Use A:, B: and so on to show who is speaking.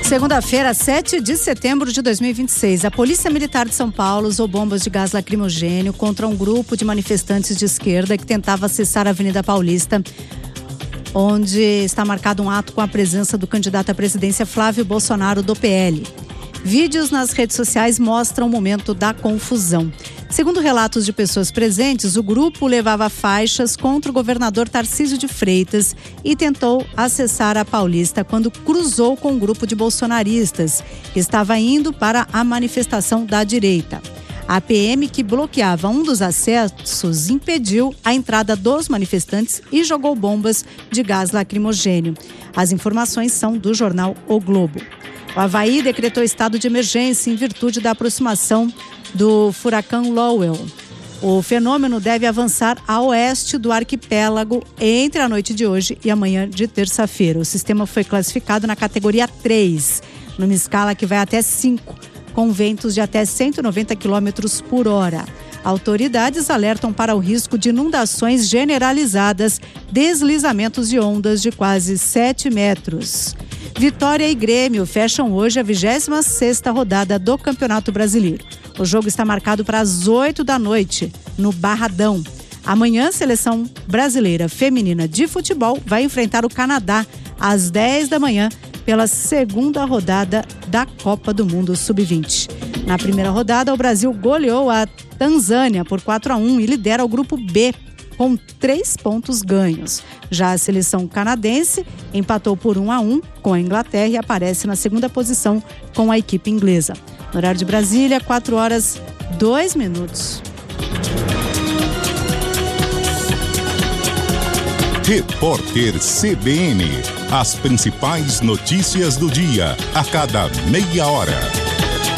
A: Segunda-feira, 7 de setembro de 2026, a Polícia Militar de São Paulo usou bombas de gás lacrimogênio contra um grupo de manifestantes de esquerda que tentava acessar a Avenida Paulista, onde está marcado um ato com a presença do candidato à presidência Flávio Bolsonaro, do PL. Vídeos nas redes sociais mostram o momento da confusão. Segundo relatos de pessoas presentes, o grupo levava faixas contra o governador Tarcísio de Freitas e tentou acessar a Paulista quando cruzou com um grupo de bolsonaristas que estava indo para a manifestação da direita. A PM, que bloqueava um dos acessos, impediu a entrada dos manifestantes e jogou bombas de gás lacrimogênio. As informações são do jornal O Globo. O Avaí decretou estado de emergência em virtude da aproximação do furacão Lowell. O fenômeno deve avançar a oeste do arquipélago entre a noite de hoje e amanhã de terça-feira. O sistema foi classificado na categoria 3, numa escala que vai até 5, com ventos de até 190 km por hora. Autoridades alertam para o risco de inundações generalizadas, deslizamentos de ondas de quase 7 metros. Vitória e Grêmio fecham hoje a 26ª rodada do Campeonato Brasileiro. O jogo está marcado para as 8 da noite, no Barradão. Amanhã, a seleção brasileira feminina de futebol vai enfrentar o Canadá às 10 da manhã pela segunda rodada da Copa do Mundo Sub-20. Na primeira rodada, o Brasil goleou a Tanzânia por 4-1 e lidera o grupo B com 3 pontos ganhos. Já a seleção canadense empatou por 1-1 com a Inglaterra e aparece na segunda posição com a equipe inglesa. No horário de Brasília, 4h02.
B: Repórter CBN. As principais notícias do dia, a cada meia hora.